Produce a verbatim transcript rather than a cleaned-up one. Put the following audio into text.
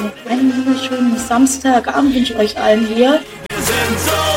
Einen wunderschönen Samstagabend wünsche ich euch allen hier. Wir sind so